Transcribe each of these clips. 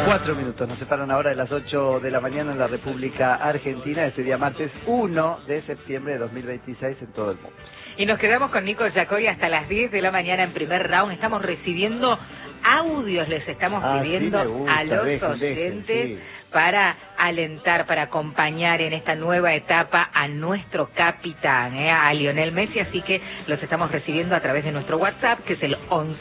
4 minutos nos separan ahora de las 8 de la mañana en la República Argentina, este día martes 1 de septiembre de 2026 en todo el mundo. Y nos quedamos con Nico Giaccoli hasta las 10 de la mañana en primer round. Estamos recibiendo audios, les estamos pidiendo a los oyentes para alentar, para acompañar en esta nueva etapa a nuestro capitán, a Lionel Messi. Así que los estamos recibiendo a través de nuestro WhatsApp, que es el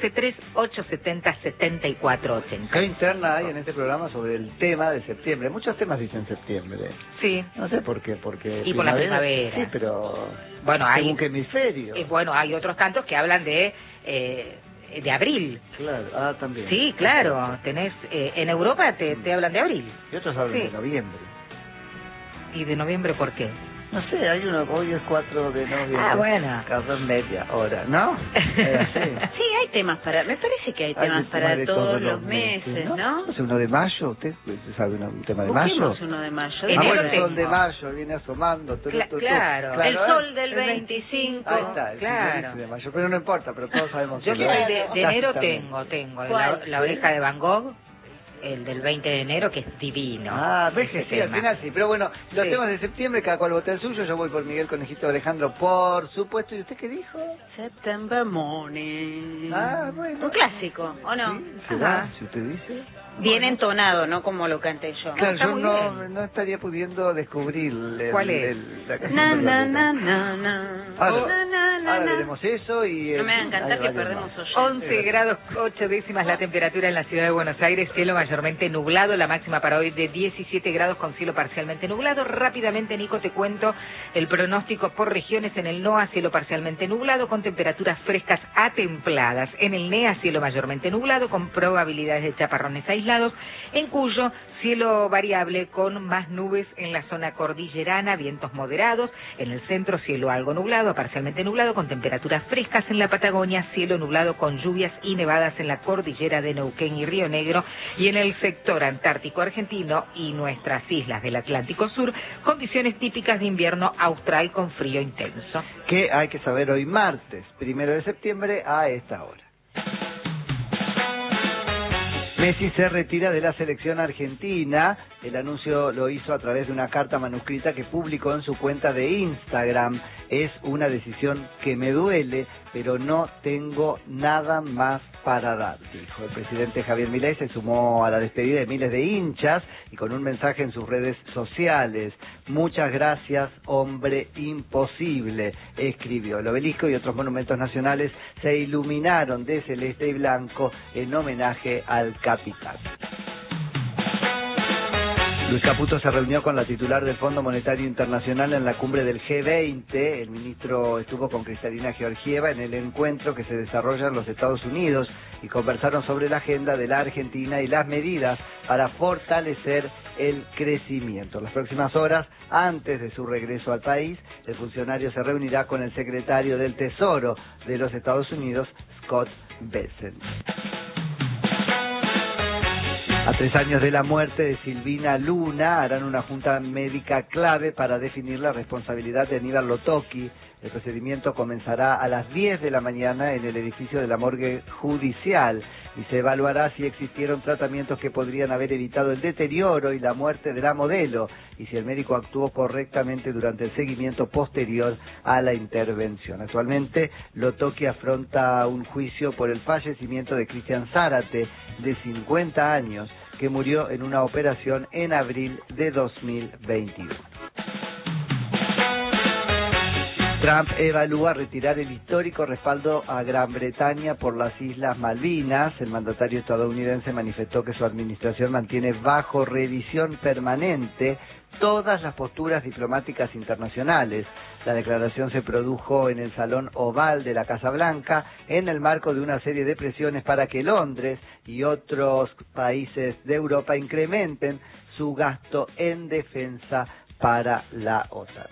1138707480. ¿Qué interna hay en este programa sobre el tema de septiembre? Muchos temas dicen septiembre. Sí. No sé por qué, porque... Y por la primavera. Sí, pero... Bueno, según qué hemisferio. Bueno, hay otros tantos que hablan de abril. Claro, también. Sí, claro, tenés, en Europa te hablan de abril. Y otros hablan de noviembre. ¿Y de noviembre por qué? No sé, hay uno, hoy es 4 de noviembre. Ah, bueno. Cada media hora, ¿no? Sí, hay temas para, me parece que hay temas para todos los meses, ¿no? ¿No es uno de mayo? ¿Usted sabe un tema de mayo? Busquemos uno de mayo. Bueno, el sol de mayo viene asomando. Claro, el sol del 25. Ahí está, el claro. de mayo, pero no importa, pero todos sabemos. Yo de enero tengo la oreja de Van Gogh. El del 20 de enero, que es divino. Ves que sí, al final sí. Pero bueno, los temas de septiembre, cada cual vota el suyo. Yo voy por Miguel Conejito Alejandro, por supuesto. ¿Y usted qué dijo? September Morning. Bueno. Un clásico, ¿o no? Sí, ¿será? Si usted dice. Bien entonado, ¿no? Como lo canté yo. Claro, yo no estaría pudiendo descubrir ¿cuál es? La canción. Ahora veremos eso y... No me hagan cantar que perdemos oyentes. 11 grados 8 décimas la temperatura en la ciudad de Buenos Aires, cielo mayormente nublado, la máxima para hoy de 17 grados con cielo parcialmente nublado. Rápidamente, Nico, te cuento el pronóstico por regiones. En el NOA, cielo parcialmente nublado con temperaturas frescas a templadas. En el NEA, cielo mayormente nublado con probabilidades de chaparrones aislados. En Cuyo, cielo variable con más nubes en la zona cordillerana, vientos moderados. En el centro, cielo algo nublado, parcialmente nublado, con temperaturas frescas. En la Patagonia, cielo nublado con lluvias y nevadas en la cordillera de Neuquén y Río Negro. Y en el sector antártico argentino y nuestras islas del Atlántico Sur, condiciones típicas de invierno austral con frío intenso. ¿Qué hay que saber hoy martes, 1 de septiembre, a esta hora? Messi se retira de la selección argentina. El anuncio lo hizo a través de una carta manuscrita que publicó en su cuenta de Instagram. Es una decisión que me duele, pero no tengo nada más para dar, dijo. El presidente Javier Milei se sumó a la despedida de miles de hinchas y con un mensaje en sus redes sociales. Muchas gracias, hombre imposible, escribió. El obelisco y otros monumentos nacionales se iluminaron de celeste y blanco en homenaje al capitán. Luis Caputo se reunió con la titular del Fondo Monetario Internacional en la cumbre del G20. El ministro estuvo con Kristalina Georgieva en el encuentro que se desarrolla en los Estados Unidos y conversaron sobre la agenda de la Argentina y las medidas para fortalecer el crecimiento. En las próximas horas, antes de su regreso al país, el funcionario se reunirá con el secretario del Tesoro de los Estados Unidos, Scott Bessent. A 3 años de la muerte de Silvina Luna, harán una junta médica clave para definir la responsabilidad de Aníbal Lotocchi. El procedimiento comenzará a las 10 de la mañana en el edificio de la morgue judicial y se evaluará si existieron tratamientos que podrían haber evitado el deterioro y la muerte de la modelo y si el médico actuó correctamente durante el seguimiento posterior a la intervención. Actualmente, Lotocchi afronta un juicio por el fallecimiento de Cristian Zárate, de 50 años, que murió en una operación en abril de 2021. Trump evalúa retirar el histórico respaldo a Gran Bretaña por las Islas Malvinas. El mandatario estadounidense manifestó que su administración mantiene bajo revisión permanente todas las posturas diplomáticas internacionales. La declaración se produjo en el Salón Oval de la Casa Blanca en el marco de una serie de presiones para que Londres y otros países de Europa incrementen su gasto en defensa para la OTAN.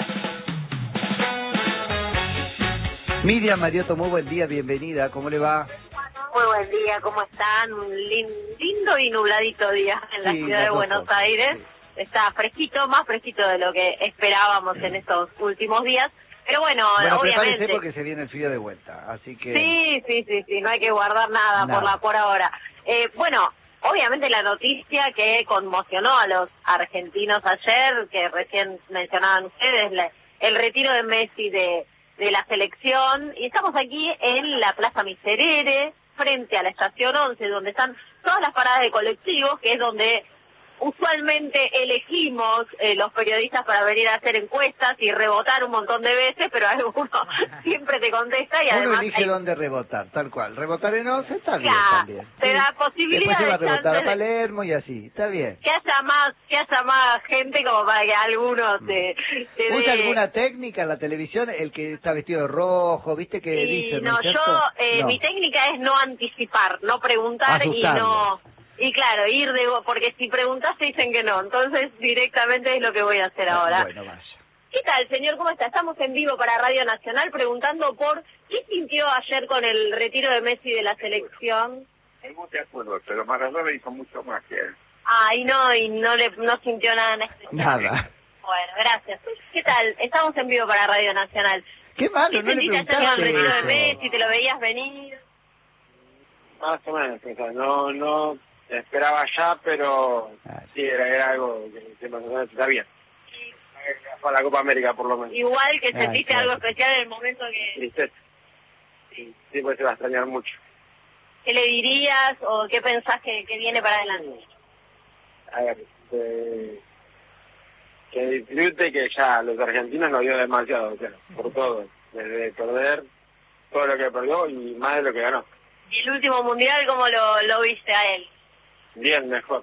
Miriam Mariotto, muy buen día, bienvenida, ¿cómo le va? Muy buen día, ¿cómo están? Un lindo y nubladito día en la ciudad de Buenos Aires. Sí. Está fresquito, más fresquito de lo que esperábamos en estos últimos días. Pero bueno, obviamente... prepárese porque se viene el frío de vuelta, así que... Sí, no hay que guardar nada. Por ahora. Bueno, obviamente la noticia que conmocionó a los argentinos ayer, que recién mencionaban ustedes, el retiro de Messi de la selección, y estamos aquí en la Plaza Miserere, frente a la Estación 11, donde están todas las paradas de colectivos, que es donde usualmente elegimos los periodistas para venir a hacer encuestas y rebotar un montón de veces, pero alguno siempre te contesta y además... Uno elige dónde rebotar, tal cual. Rebotar en 11 está bien también. Te da posibilidad. Después se va a rebotar a Palermo y así, está bien. Que haya más gente como para que algunos te ¿Usa alguna técnica en la televisión? El que está vestido de rojo, ¿viste que dicen? No, no. Mi técnica es no anticipar, no preguntar y no... Y claro, porque si preguntas te dicen que no, entonces directamente es lo que voy a hacer ahora. Bueno, vaya. ¿Qué tal, señor? ¿Cómo está? Estamos en vivo para Radio Nacional preguntando por qué sintió ayer con el retiro de Messi de la selección. No te acuerdo, pero Maradona hizo mucho más que él. Y no sintió nada en especial. Nada. Bueno, gracias. ¿Qué tal? Estamos en vivo para Radio Nacional. Qué malo, ¿Qué sentiste ayer con el retiro de Messi? ¿Te lo veías venir? Más o menos, o sea, no esperaba ya, pero sí, era algo que está bien. Para la Copa América, por lo menos. Igual que sentiste algo especial en el momento que... Tristeza. Sí, pues se va a extrañar mucho. ¿Qué le dirías o qué pensás que viene para adelante? A ver, que disfrute, que ya los argentinos nos dio demasiado, o sea, por todo. Desde perder todo lo que perdió y más de lo que ganó. ¿Y el último mundial cómo lo viste a él? Bien, mejor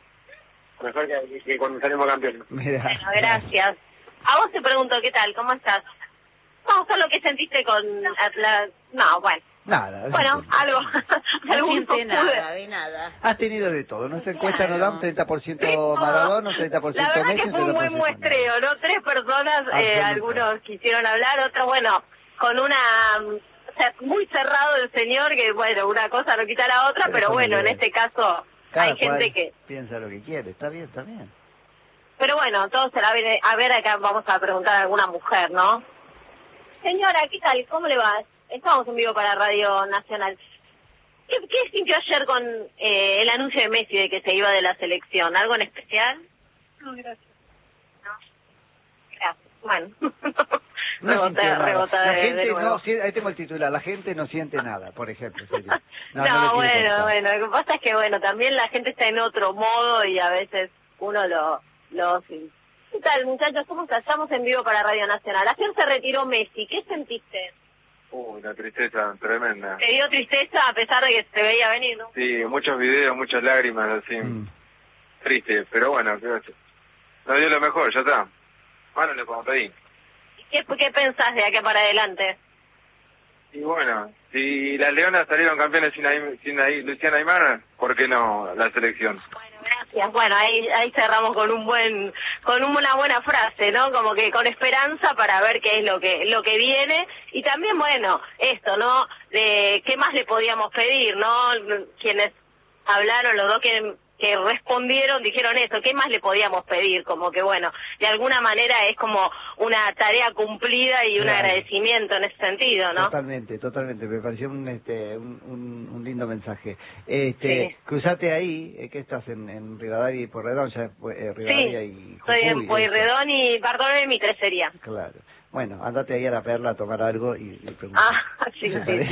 que cuando salimos campeones. Mira. Bueno, gracias. A vos te pregunto, ¿qué tal? ¿Cómo estás? No, solo que sentiste con No, bueno. Nada. Bueno, algo. No siente nada, de nada. Has tenido de todo. Nuestra encuesta nos da un 30% Maradona, un 30% Messi. La verdad que fue un buen muestreo, ¿no? 3 personas, algunos quisieron hablar, otros, bueno, con una... O sea, muy cerrado el señor, que bueno, una cosa no quita la otra, pero bueno, en este caso... Hay gente que piensa lo que quiere, está bien. Pero bueno, todo será a ver, acá vamos a preguntar a alguna mujer, ¿no? Señora, ¿qué tal? ¿Cómo le va? Estamos en vivo para Radio Nacional. ¿Qué sintió ayer con el anuncio de Messi de que se iba de la selección? ¿Algo en especial? No, gracias. ¿No? Gracias. Bueno. Rebota la gente no, ahí tengo el titular, la gente no siente nada, por ejemplo. No, bueno, lo que pasa es que bueno, también la gente está en otro modo y a veces uno lo ¿Qué tal, muchachos? ¿Cómo están? Estamos en vivo para Radio Nacional. Ayer se retiró Messi, ¿qué sentiste? Una tristeza tremenda. ¿Te dio tristeza a pesar de que se veía venir, no? Sí, muchos videos, muchas lágrimas, así, triste, pero bueno, nos dio lo mejor, ya está. Bueno, le podemos pedir. ¿Qué pensás de aquí para adelante? Y bueno, si las Leonas salieron campeones sin Luciana Aymar, ¿por qué no la selección? Bueno, gracias. Bueno, ahí cerramos con una buena frase, ¿no? Como que con esperanza para ver qué es lo que viene y también bueno, esto, ¿no? De qué más le podíamos pedir, ¿no? Quienes hablaron, los dos que respondieron, dijeron eso, ¿qué más le podíamos pedir? Como que bueno, de alguna manera es como una tarea cumplida y un agradecimiento en ese sentido, ¿no? Totalmente, me pareció un lindo mensaje. Sí. Cruzate ahí, que estás en Rivadavia y Pueyrredón, Rivadavia y Jujuy. Estoy en Pueyrredón y Bartolomé Mitre sería. Claro. Bueno, andate ahí a la Perla a tomar algo y preguntar. Sí.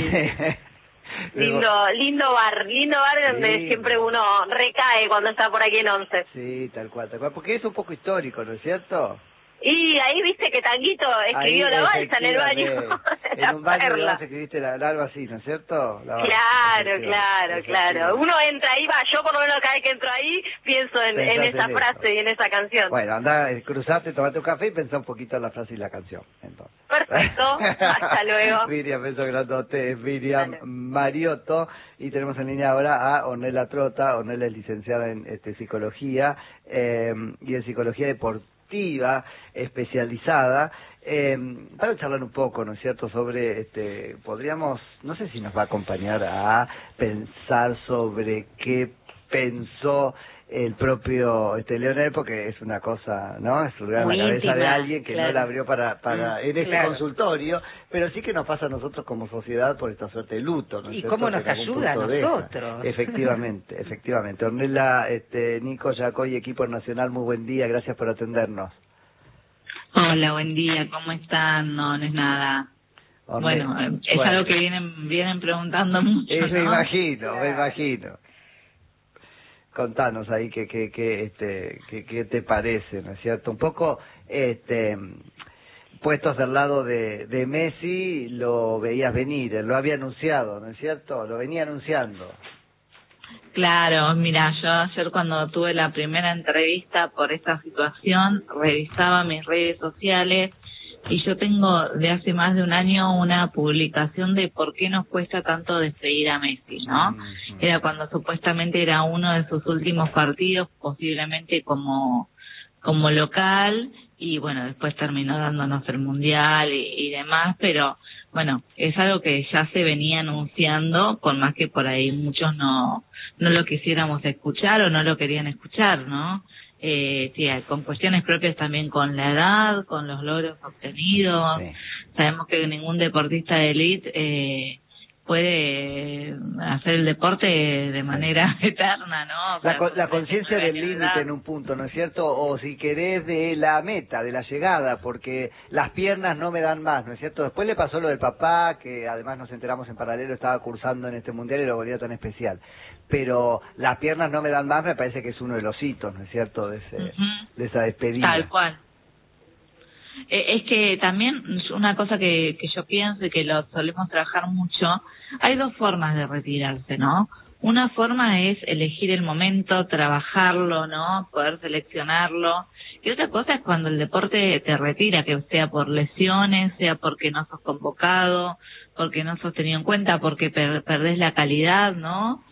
Lindo bar donde siempre uno recae cuando está por aquí en 11. Sí, tal cual, porque es un poco histórico, ¿no es cierto? Y ahí viste que Tanguito escribió la balsa en el baño. En un baño de balsa escribiste algo así, ¿no es cierto? Claro. Uno entra ahí, yo por lo menos cada vez que entro ahí pienso en esa frase y en esa canción. Bueno, anda, cruzaste, tomate un café y pensá un poquito en la frase y la canción, entonces. Perfecto, hasta luego. Miriam, beso grandote, Miriam Mariotto, y tenemos en línea ahora a Ornella Trota. Ornella es licenciada en psicología y en psicología deportiva especializada, para charlar un poco, ¿no es cierto?, sobre, podríamos, no sé si nos va a acompañar a pensar sobre qué pensó el propio Leonel, porque es una cosa, ¿no? Es una cabeza íntima, de alguien que claro. no la abrió para en este claro. consultorio, pero sí que nos pasa a nosotros como sociedad por esta suerte de luto, ¿no es Y cierto? cómo nos Que en algún ayuda a punto deja. nosotros. Efectivamente. Ornella, Nico, Yacoy, equipo nacional, muy buen día, gracias por atendernos. Hola, buen día, ¿cómo están? No es nada. Bueno, es algo que vienen preguntando mucho, ¿no? Me imagino. Contanos ahí qué te parece, ¿no es cierto? Un poco, puestos del lado de Messi, lo veías venir, él lo había anunciado, ¿no es cierto? Lo venía anunciando. Claro, mira, yo ayer cuando tuve la primera entrevista por esta situación, revisaba mis redes sociales y yo tengo de hace más de un año una publicación de por qué nos cuesta tanto despedir a Messi, ¿no? Era cuando supuestamente era uno de sus últimos partidos, posiblemente como local, y bueno, después terminó dándonos el Mundial y demás, pero bueno, es algo que ya se venía anunciando, por más que por ahí muchos no lo quisiéramos escuchar o no lo querían escuchar, ¿no? Sí, con cuestiones propias también con la edad, con los logros obtenidos. Sí. Sabemos que ningún deportista de élite puede hacer el deporte de manera eterna, ¿no? O sea, la conciencia del límite en un punto, ¿no es cierto? O si querés de la meta, de la llegada, porque las piernas no me dan más, ¿no es cierto? Después le pasó lo del papá, que además nos enteramos en paralelo, estaba cursando en este mundial y lo volvía tan especial. Pero las piernas no me dan más, me parece que es uno de los hitos, ¿no es cierto? De esa despedida. Tal cual. Es que también una cosa que yo pienso y que lo solemos trabajar mucho, hay dos formas de retirarse, ¿no? Una forma es elegir el momento, trabajarlo, ¿no? Poder seleccionarlo. Y otra cosa es cuando el deporte te retira, que sea por lesiones, sea porque no sos convocado, porque no sos tenido en cuenta, porque perdés la calidad, ¿no?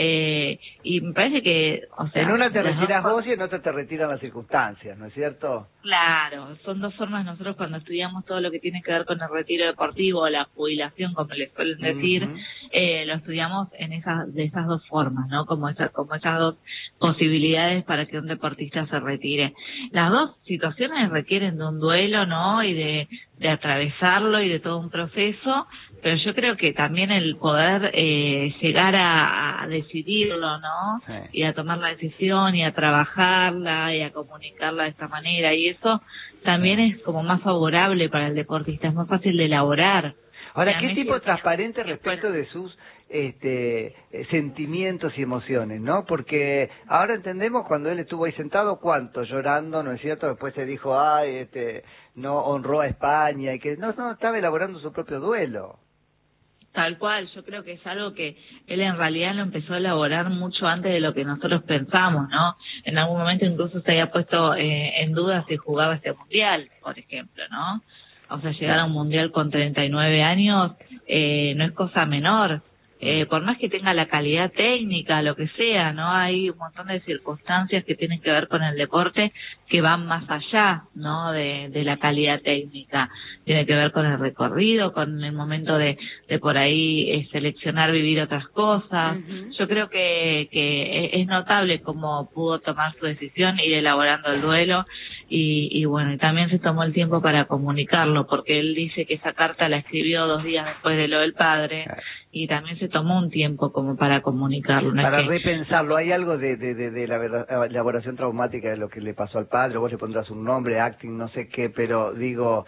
Y me parece que, o sea, en una te retiras vos y en otra te retiran las circunstancias, ¿no es cierto? Claro, son dos formas. Nosotros cuando estudiamos todo lo que tiene que ver con el retiro deportivo o la jubilación, como les suelen decir, lo estudiamos de esas dos formas, ¿no? Como esas dos posibilidades para que un deportista se retire. Las dos situaciones requieren de un duelo, ¿no? Y de atravesarlo y de todo un proceso, pero yo creo que también el poder llegar a decidirlo, ¿no? Sí. Y a tomar la decisión y a trabajarla y a comunicarla de esta manera, y eso también es como más favorable para el deportista, es más fácil de elaborar. Ahora, ¿qué tipo transparente respecto de sus sentimientos y emociones, ¿no? Porque ahora entendemos cuando él estuvo ahí sentado, cuánto, llorando, ¿no es cierto? Después se dijo, no honró a España, y que no estaba elaborando su propio duelo. Tal cual, yo creo que es algo que él en realidad lo empezó a elaborar mucho antes de lo que nosotros pensamos, ¿no? En algún momento incluso se había puesto en duda si jugaba este mundial, por ejemplo, ¿no? O sea, llegar a un mundial con 39 años no es cosa menor. Por más que tenga la calidad técnica, lo que sea, ¿no? Hay un montón de circunstancias que tienen que ver con el deporte que van más allá, ¿no? De la calidad técnica. Tiene que ver con el recorrido, con el momento de por ahí seleccionar, vivir otras cosas. Yo creo que es notable cómo pudo tomar su decisión, ir elaborando el duelo y bueno, y también se tomó el tiempo para comunicarlo, porque él dice que esa carta la escribió 2 días después de lo del padre. Y también se tomó un tiempo como para comunicarlo. ¿No? Para repensarlo. ¿Hay algo de la elaboración traumática de lo que le pasó al padre? Vos le pondrás un nombre, acting, no sé qué, pero digo,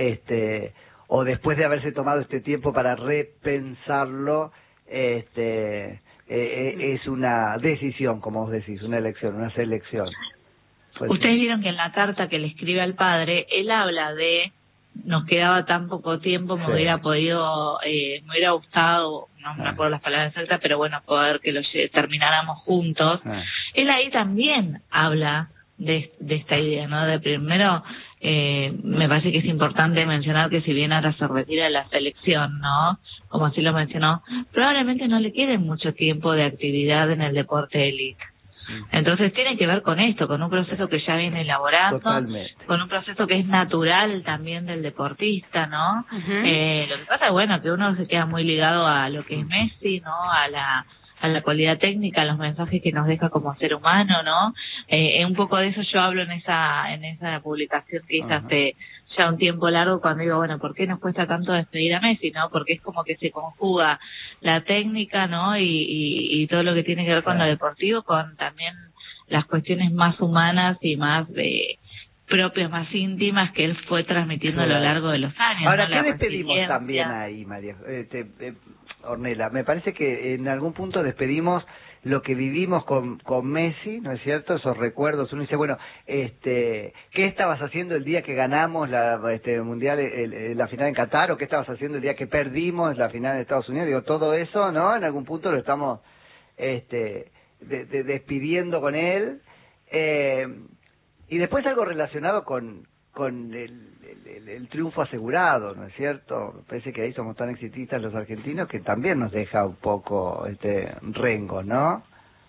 o después de haberse tomado este tiempo para repensarlo, es una decisión, como vos decís, una elección, una selección. Pues ustedes vieron que en la carta que le escribe al padre, él habla de nos quedaba tan poco tiempo, me hubiera gustado, no me acuerdo las palabras exactas, pero bueno, poder que termináramos juntos. Él ahí también habla de esta idea, ¿no? De primero, me parece que es importante mencionar que si bien ahora se retira de la selección, ¿no? Como así lo mencionó, probablemente no le quede mucho tiempo de actividad en el deporte élite. Entonces tiene que ver con esto, con un proceso que ya viene elaborando, con un proceso que es natural también del deportista, ¿no? Lo que pasa es, bueno, que uno se queda muy ligado a lo que es Messi, ¿no? A la cualidad técnica, a los mensajes que nos deja como ser humano, ¿no? Un poco de eso yo hablo en esa publicación que hice hace ya un tiempo largo, cuando digo, bueno, ¿por qué nos cuesta tanto despedir a Messi, no? Porque es como que se conjuga la técnica, ¿no? Y todo lo que tiene que ver con lo deportivo, con también las cuestiones más humanas y más propias, más íntimas que él fue transmitiendo a lo largo de los años. Ahora, ¿no? ¿qué despedimos también ahí, María Ornella? Me parece que en algún punto despedimos lo que vivimos con Messi, ¿no es cierto? Esos recuerdos. Uno dice, bueno, ¿qué estabas haciendo el día que ganamos la mundial, la final en Qatar? ¿O qué estabas haciendo el día que perdimos la final de Estados Unidos? Digo, todo eso, ¿no? En algún punto lo estamos despidiendo con él. Y después algo relacionado con el triunfo asegurado, ¿no es cierto? Me parece que ahí somos tan exitistas los argentinos que también nos deja un poco rengo, ¿no?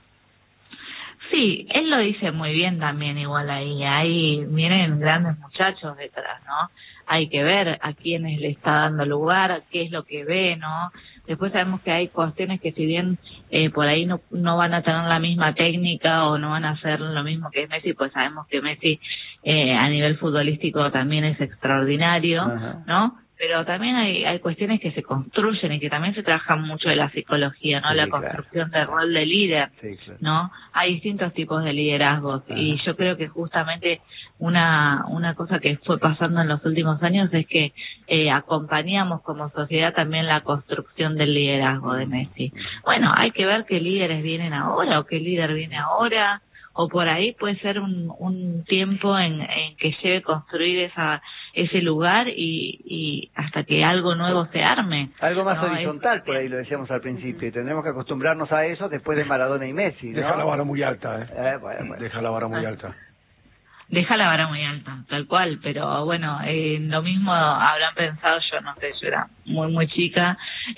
Sí, él lo dice muy bien también, igual ahí vienen grandes muchachos detrás, ¿no? Hay que ver a quiénes le está dando lugar, qué es lo que ve, ¿no? Después sabemos que hay cuestiones que si bien por ahí no van a tener la misma técnica o no van a hacer lo mismo que Messi, pues sabemos que Messi a nivel futbolístico también es extraordinario, ¿no? Pero también hay cuestiones que se construyen y que también se trabajan mucho de la psicología, ¿no? La construcción del rol de líder, ¿no? Hay distintos tipos de liderazgos y yo creo que justamente una cosa que fue pasando en los últimos años es que acompañamos como sociedad también la construcción del liderazgo de Messi. Bueno, hay que ver qué líderes vienen ahora o qué líder viene ahora, o por ahí puede ser un tiempo en que lleve a construir ese lugar y hasta que algo nuevo se arme. Algo más horizontal, por ahí lo decíamos al principio, y tendremos que acostumbrarnos a eso después de Maradona y Messi, ¿no? Deja la vara muy alta, bueno. Deja la vara muy alta. Deja la vara muy alta, tal cual, pero bueno, lo mismo habrán pensado, yo no sé, yo era muy chica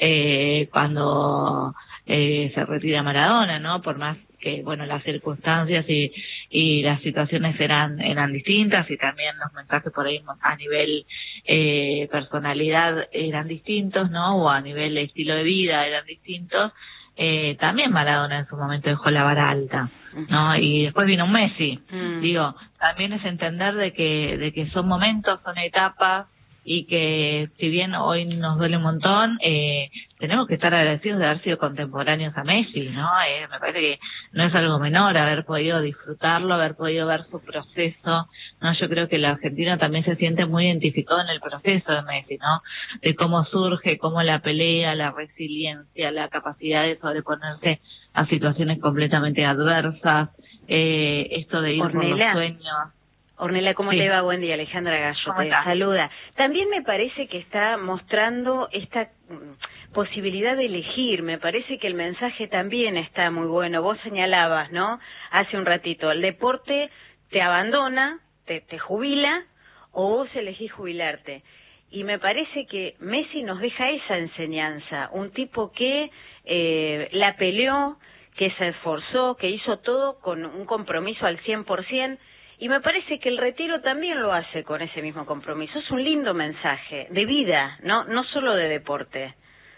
cuando se retira Maradona, ¿no? Por más que, bueno, las circunstancias y las situaciones eran distintas y también los mensajes por ahí a nivel personalidad eran distintos, ¿no? O a nivel estilo de vida eran distintos. También Maradona en su momento dejó la vara alta, ¿no? Y después vino un Messi. Digo, también es entender de que son momentos, son etapas, y que si bien hoy nos duele un montón, tenemos que estar agradecidos de haber sido contemporáneos a Messi, ¿no? Me parece que no es algo menor haber podido disfrutarlo, haber podido ver su proceso, ¿no? Yo creo que el argentino también se siente muy identificado en el proceso de Messi, ¿no? De cómo surge, cómo la pelea, la resiliencia, la capacidad de sobreponerse a situaciones completamente adversas, esto de ir por los sueños. Ornella, ¿cómo te va? Buen día, Alejandra Gallo te saluda. También me parece que está mostrando esta posibilidad de elegir, me parece que el mensaje también está muy bueno. Vos señalabas, ¿no? Hace un ratito, el deporte te abandona, te jubila, o vos elegís jubilarte. Y me parece que Messi nos deja esa enseñanza, un tipo que la peleó, que se esforzó, que hizo todo con un compromiso al 100%, y me parece que el retiro también lo hace con ese mismo compromiso. Es un lindo mensaje de vida, no solo de deporte.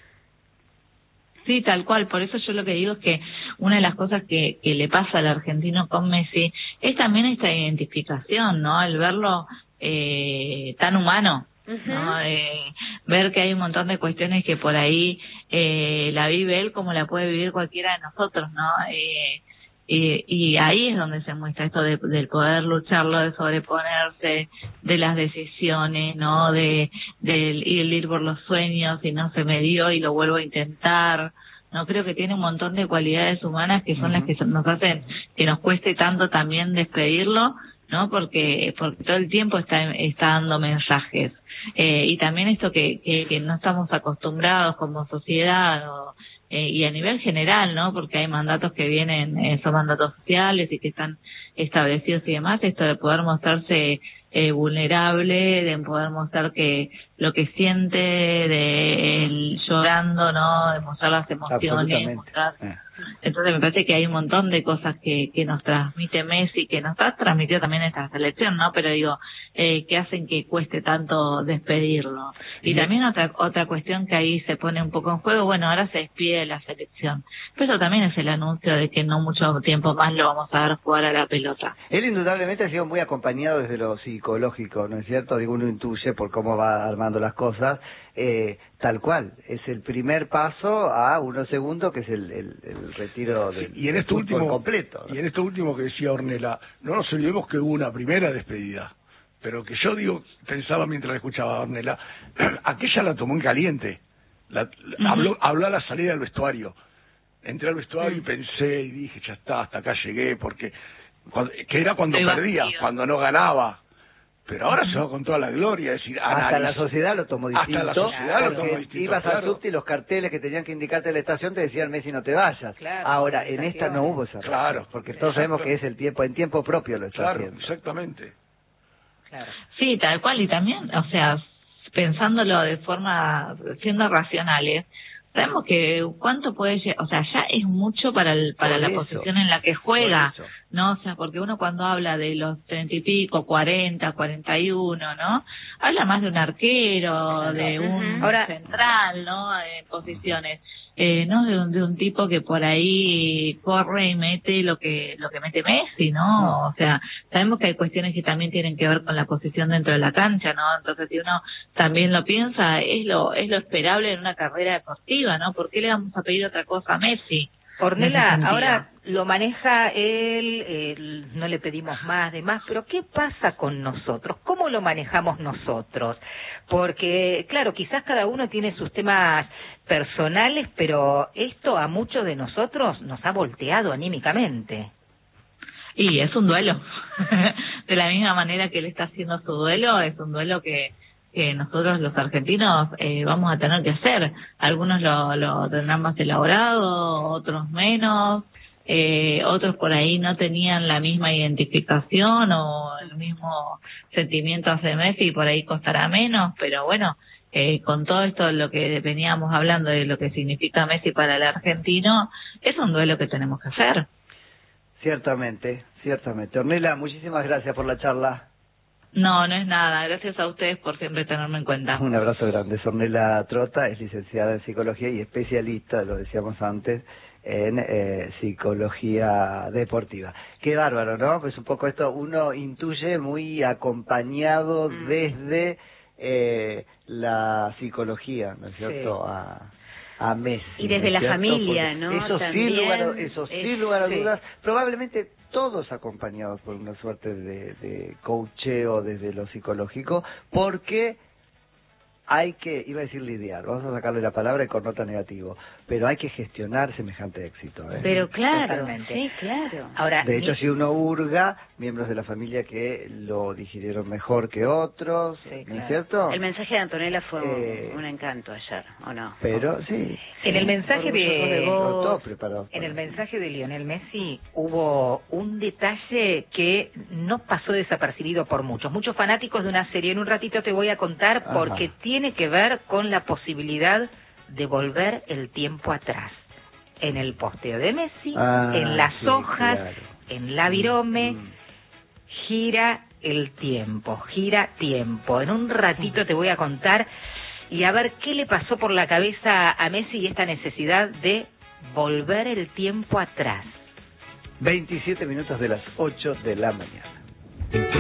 Sí, tal cual. Por eso yo lo que digo es que una de las cosas que le pasa al argentino con Messi es también esta identificación, ¿no? El verlo tan humano, ¿no? Ver que hay un montón de cuestiones que por ahí la vive él como la puede vivir cualquiera de nosotros, ¿no? Y ahí es donde se muestra esto del poder lucharlo, de sobreponerse, de las decisiones, ¿no? Del ir por los sueños y no se me dio y lo vuelvo a intentar. No, creo que tiene un montón de cualidades humanas que son las que nos hacen que nos cueste tanto también despedirlo, ¿no? Porque todo el tiempo está dando mensajes. Y también esto que no estamos acostumbrados como sociedad y a nivel general, ¿no? Porque hay mandatos que vienen, son mandatos sociales y que están establecidos y demás, esto de poder mostrarse vulnerable, de poder mostrar que lo que siente, de él llorando, ¿no? De mostrar las emociones, mostrar Entonces me parece que hay un montón de cosas que nos transmite Messi, que nos ha transmitido también esta selección, ¿no? Pero digo, que hacen que cueste tanto despedirlo. Y también otra cuestión que ahí se pone un poco en juego, bueno, ahora se despide de la selección. Pero eso también es el anuncio de que no mucho tiempo más lo vamos a ver jugar a la pelota. Él indudablemente ha sido muy acompañado desde lo psicológico, ¿no es cierto? Digo, uno intuye por cómo va armando las cosas. Tal cual, es el primer paso a unos segundos, que es el retiro del fútbol completo, ¿no? Y en esto último que decía Ornella, no nos olvidemos que hubo una primera despedida, pero que yo pensaba mientras escuchaba a Ornella, aquella la tomó en caliente, habló a la salida del vestuario. Entré al vestuario y pensé y dije, ya está, hasta acá llegué, porque que era cuando perdía, cuando no ganaba. Pero ahora se va con toda la gloria, es decir, hasta la sociedad lo tomó distinto. Hasta la sociedad lo tomó distinto. Ibas al subte y los carteles que tenían que indicarte la estación te decían Messi, no te vayas. Claro, ahora, en esta no hubo esa razón, porque todos sabemos que es el tiempo, en tiempo propio lo está haciendo. Exactamente. Claro. Sí, tal cual, y también, o sea, pensándolo de forma, siendo racionales, sabemos que cuánto puede llegar, o sea, ya es mucho para la posición en la que juega, ¿no? O sea, porque uno cuando habla de los 30 y pico, 40, 41, ¿no? Habla más de un arquero, de un central, ¿no? En posiciones, no de un tipo que por ahí corre y mete lo que mete Messi, ¿no? O sea, sabemos que hay cuestiones que también tienen que ver con la posición dentro de la cancha, ¿no? Entonces, si uno también lo piensa, es lo esperable en una carrera deportiva, ¿no? ¿Por qué le vamos a pedir otra cosa a Messi? Ornella, ahora lo maneja él, no le pedimos más, pero ¿qué pasa con nosotros? ¿Cómo lo manejamos nosotros? Porque, claro, quizás cada uno tiene sus temas personales, pero esto a muchos de nosotros nos ha volteado anímicamente. Y es un duelo. De la misma manera que él está haciendo su duelo, es un duelo que nosotros los argentinos vamos a tener que hacer. Algunos lo tendrán más elaborado, otros menos, otros por ahí no tenían la misma identificación o el mismo sentimiento hacia Messi y por ahí costará menos, pero bueno, con todo esto lo que veníamos hablando de lo que significa Messi para el argentino, es un duelo que tenemos que hacer. Ciertamente. Ornella, muchísimas gracias por la charla. No es nada. Gracias a ustedes por siempre tenerme en cuenta. Un abrazo grande. Ornella Trota es licenciada en Psicología y especialista, lo decíamos antes, en Psicología Deportiva. Qué bárbaro, ¿no? Pues un poco esto uno intuye muy acompañado desde la psicología, ¿no es cierto? A Messi. Y desde la familia, ¿no? Eso sin lugar a dudas, probablemente todos acompañados por una suerte de coacheo desde lo psicológico, porque hay que, iba a decir lidiar, vamos a sacarle la palabra y con nota negativo, pero hay que gestionar semejante éxito. Pero claro, totalmente. Sí, claro. Ahora, de hecho, si uno hurga, miembros de la familia que lo digirieron mejor que otros, ¿no es cierto? El mensaje de Antonella fue un encanto ayer, ¿o no? Pero sí. En el mensaje en el mensaje de Lionel Messi hubo un detalle que no pasó desapercibido por muchos fanáticos de una serie. En un ratito te voy a contar porque tiene que ver con la posibilidad de volver el tiempo atrás. En el posteo de Messi, en las hojas, en la virome, gira tiempo. En un ratito te voy a contar y a ver qué le pasó por la cabeza a Messi y esta necesidad de volver el tiempo atrás. 27 minutos de las 8 de la mañana.